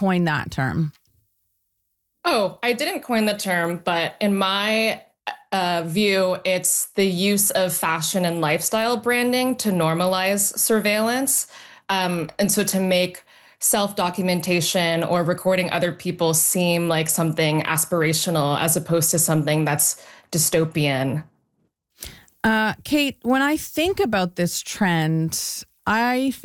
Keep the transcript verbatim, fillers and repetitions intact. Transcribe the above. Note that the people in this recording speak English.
coin that term? Oh, I didn't coin the term, but in my uh, view, it's the use of fashion and lifestyle branding to normalize surveillance. Um, and so to make self-documentation or recording other people seem like something aspirational as opposed to something that's dystopian. Uh, Kate, when I think about this trend, I